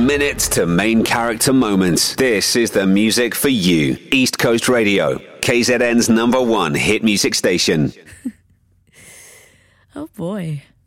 minutes to main character moments. This is the music for you. East Coast Radio, KZN's #1 hit music station. Oh boy.